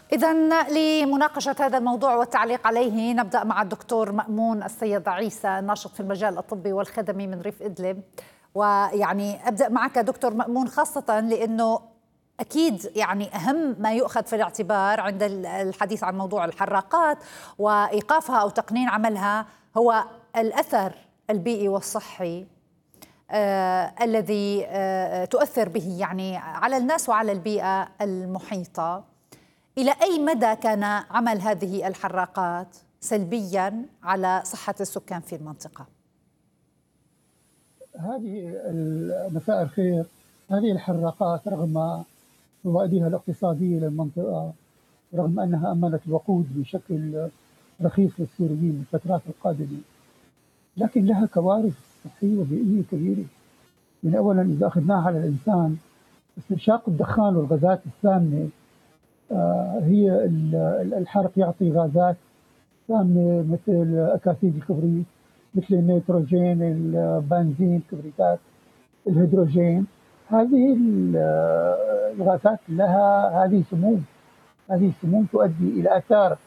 إذن لمناقشة هذا الموضوع والتعليق عليه نبدأ مع الدكتور مأمون السيد عيسى، ناشط في المجال الطبي والخدمي من ريف إدلب. ويعني أبدأ معك دكتور مأمون، خاصة لأنه أكيد يعني أهم ما يؤخذ في الاعتبار عند الحديث عن موضوع الحراقات وإيقافها أو تقنين عملها هو الأثر البيئي والصحي الذي تؤثر به يعني على الناس وعلى البيئة المحيطة. إلى أي مدى كان عمل هذه الحراقات سلبياً على صحة السكان في المنطقة؟ مساء الخير. هذه الحراقات رغم فوائدها الاقتصادية للمنطقة، رغم أنها أمنت الوقود بشكل رخيص للسوريين في الفترات القادمة، لكن لها كوارث صحية وبيئية كبيرة. يعني أولاً إذا أخذناها على الإنسان، استنشاق الدخان والغازات السامة، هي الحرق يعطي غازات سامة مثل أكاسيد الكبريت، مثل النيتروجين، البنزين، الكبريتات، الهيدروجين. هذه الغازات لها هذه السموم تؤدي إلى آثار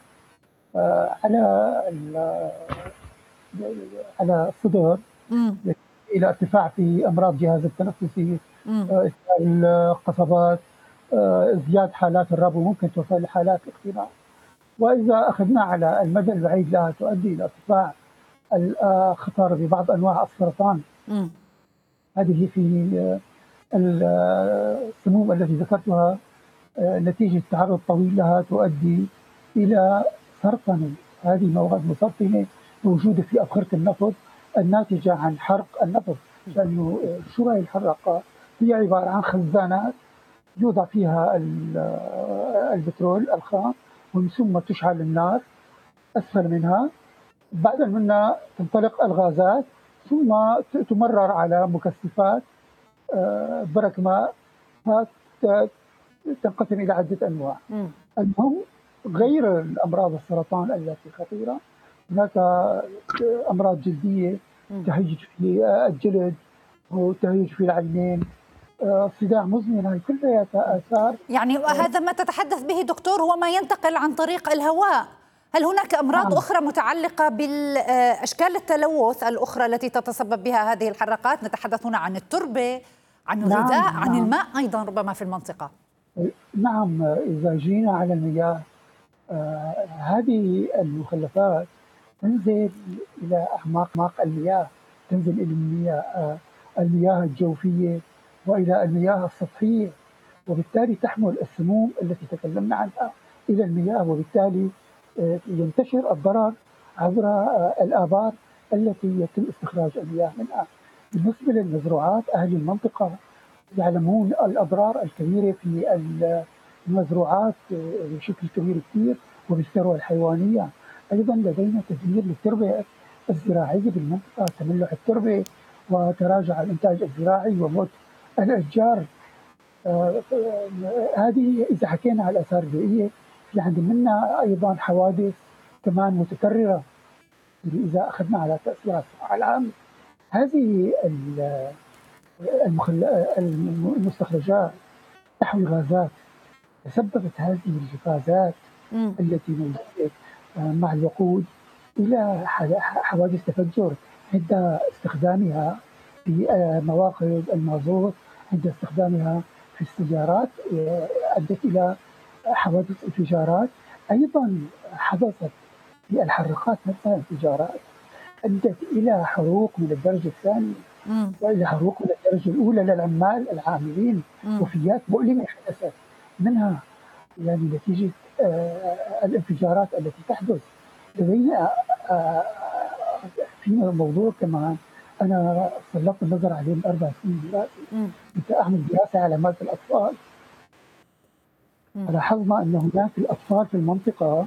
على الصدر، إلى ارتفاع في أمراض الجهاز التنفسي، إسهال القصبات، ازدياد حالات الربو، ممكن توصل لحالات الاختناق. وإذا أخذنا على المدى البعيد لها تؤدي إلى ارتفاع الخطر ببعض أنواع السرطان. هذه في السموم التي ذكرتها نتيجة تعرض طويل لها تؤدي إلى سرطنة. هذه مواد مسرطنة موجودة في أبخرة النفط الناتجة عن حرق النفط، لأنه شو هي الحراقات؟ هي عبارة عن خزانات يوضع فيها البترول الخام، ومن ثم تشعل النار أسفل منها، بعد منها تنطلق الغازات، ثم تمرر على مكثفات برك ماء، تنقسم إلى عدة أنواع. المهم غير الأمراض السرطان التي خطيرة، هناك أمراض جلدية، تهيج في الجلد وتهيج في العينين، صداع مزمن، هاي كلها آثار. يعني هذا ما تتحدث به دكتور هو ما ينتقل عن طريق الهواء. هل هناك أمراض أخرى متعلقة بالأشكال التلوث الأخرى التي تتسبب بها هذه الحراقات؟ نتحدث هنا عن التربة، عن الغذاء، عن الماء أيضا ربما في المنطقة. نعم، إذا جينا على المياه، هذه المخلفات تنزل إلى أعماق المياه، تنزل إلى المياه الجوفية وإلى المياه السطحية، وبالتالي تحمل السموم التي تكلمنا عنها إلى المياه، وبالتالي ينتشر الضرر عبر الآبار التي يتم استخراج المياه منها. بالنسبة للمزروعات، أهل المنطقة يعلمون الأضرار الكبيرة في المزروعات بشكل كبير كثير، وبالثروة الحيوانية. أيضا لدينا تدمير للتربة الزراعية بالمنطقة، تملح التربة وتراجع الإنتاج الزراعي وموت الأشجار. هذه إذا حكينا على الآثار البيئية، في عندنا أيضا حوادث كمان متكررة. إذا أخذنا على تأثير الصحة العامة، هذه المستخرجات تحوي غازات. تسببت هذه الغازات التي موجودة مع الوقود إلى حوادث تفجر عند استخدامها في مواقد المازوت، عند استخدامها في السيارات أدت إلى حوادث انفجارات. أيضا حدثت في الحريقات نفسها انفجارات أدت إلى حروق من الدرجة الثانية وإلى حروق من الدرجة الأولى للعمال العاملين. وفيات مؤلمة حدثت منها يعني نتيجة الانفجارات التي تحدث. لدينا في موضوع كمان أنا سلطت النظر عليه من 4 سنين دراسة، كنت أعمل دراسة على مادة الأطفال. لاحظنا أن هناك الأطفال في المنطقة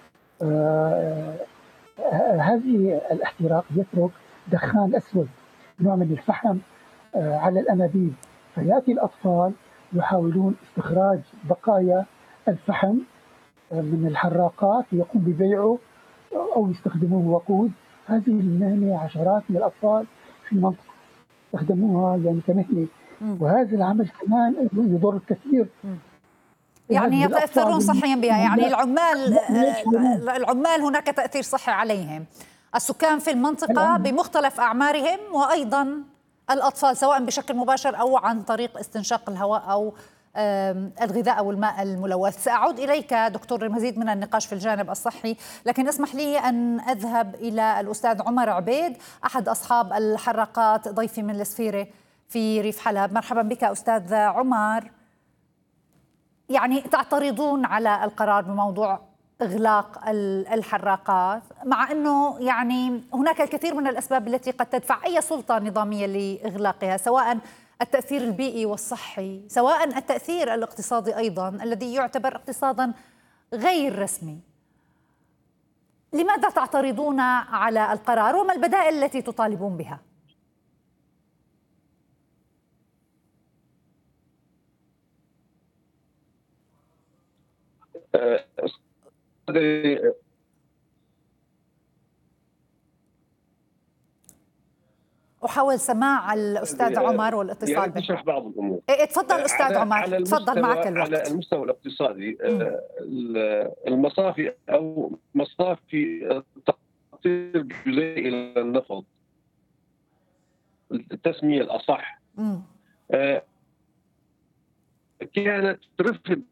هذه الاحتراق يترك دخان أسود، نوع من الفحم على الأنابيب، فيأتي الأطفال يحاولون استخراج بقايا الفحم من الحراقات يقوم ببيعه أو يستخدموه وقود. هذه المهنة عشرات من الأطفال في المنطقة يستخدموها يعني كمهنة، وهذا العمل كمان يضر كثير. يعني يتأثرون صحيا بها، يعني لا العمال هناك تأثير صحي عليهم، السكان في المنطقة بمختلف أعمارهم، وأيضا الأطفال سواء بشكل مباشر أو عن طريق استنشاق الهواء أو الغذاء أو الماء الملوث. سأعود إليك دكتور لمزيد من النقاش في الجانب الصحي، لكن اسمح لي أن أذهب إلى الأستاذ عمر عبيد أحد أصحاب الحراقات، ضيفي من السفيرة في ريف حلب. مرحبا بك أستاذ عمر. يعني تعترضون على القرار بموضوع إغلاق الحراقات، مع أنه يعني هناك الكثير من الأسباب التي قد تدفع أي سلطة نظامية لإغلاقها، سواء التأثير البيئي والصحي، سواء التأثير الاقتصادي أيضا الذي يعتبر اقتصادا غير رسمي. لماذا تعترضون على القرار، وما البدائل التي تطالبون بها؟ أحاول سماع الأستاذ عمر والاتصال به. تشرح بعض الأمور. تفضل أستاذ عمر، تفضل معك الوقت. على المستوى الاقتصادي المصافي أو مصافي التقطير الجزيئي للنفط، التسمية الأصح، كانت ترفض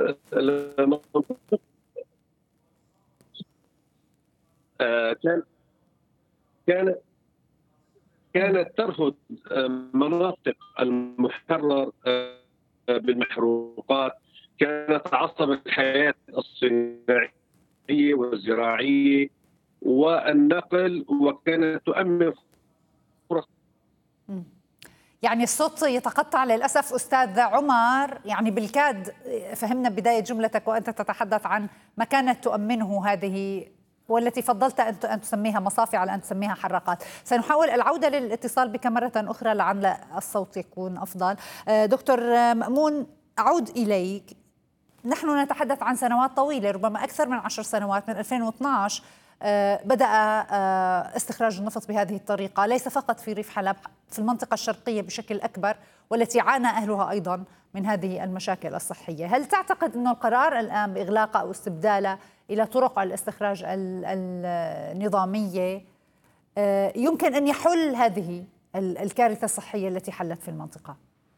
كانت ترفض مناطق المحرر بالمحروقات، كانت تعصب الحياة الصناعية والزراعية والنقل، وكانت تؤمن فرص. يعني الصوت يتقطع للأسف أستاذ عمر، يعني بالكاد فهمنا بداية جملتك وأنت تتحدث عن ما كانت تؤمنه هذه والتي فضلت أن تسميها مصافي على أن تسميها حراقات. سنحاول العودة للاتصال بك مرة أخرى لعل الصوت يكون أفضل. دكتور مأمون، أعود إليك. نحن نتحدث عن سنوات طويلة، ربما أكثر من 10 سنوات، من 2012 بدأ استخراج النفط بهذه الطريقة، ليس فقط في ريف حلب، في المنطقة الشرقية بشكل أكبر، والتي عانى أهلها أيضا من هذه المشاكل الصحية. هل تعتقد أن القرار الآن بإغلاقه أو استبداله إلى طرق الاستخراج النظامية يمكن أن يحل هذه الكارثة الصحية التي حلت في المنطقة؟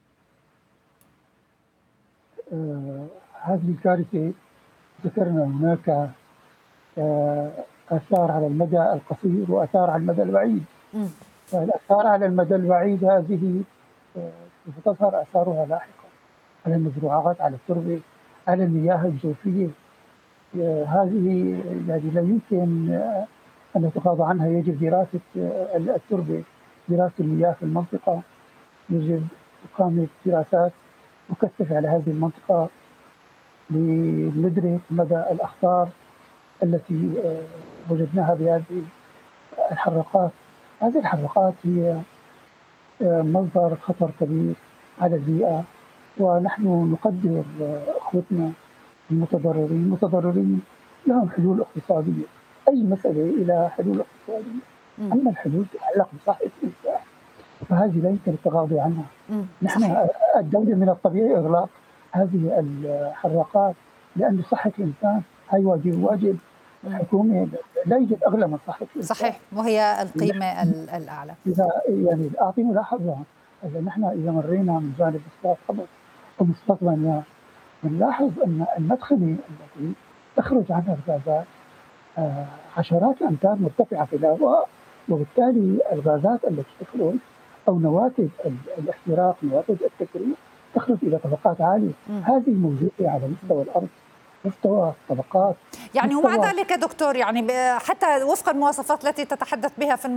هذه الكارثة ذكرنا هناك آثار على المدى القصير وآثار على المدى البعيد. الآثار على المدى البعيد هذه ستظهر آثارها لاحقا على المزروعات، على التربة، على المياه الجوفية. هذه يعني لا يمكن أن نتغاضى عنها. يجب دراسة التربة، دراسة المياه في المنطقة، يجب إقامة دراسات مكثفة على هذه المنطقة لندرك مدى الأخطار التي وجدناها بهذه الحراقات. هذه الحراقات هي مصدر خطر كبير على البيئة، ونحن نقدر أخوتنا المتضررين لهم حلول اقتصادية. أي مسألة لها حلول اقتصادية، أما الحلول تتعلق بصحة الإنسان فهذه لا يمكن التغاضي عنها. نحن الدولة من الطبيعي إغلاق هذه الحراقات لأن صحة الإنسان هي واجب الحكومة، لا يوجد أغلى من صحة الإنسان. صحيح، وهي القيمة الأعلى. إذا يعني أعطي ملاحظة، نحن إذا مرينا من جانب مصطفى قبل ومستقبلا نلاحظ أن المدخنة التي تخرج عنها الغازات عشرات الأمتار مرتفعة في الهواء، وبالتالي الغازات التي تخرج أو نواتج الاحتراق، نواتج التكرير، تخرج إلى طبقات عالية. هذه موجودة على مستوى الأرض، مستوى الطبقات. يعني ومع ذلك دكتور، يعني حتى وفق المواصفات التي تتحدث بها في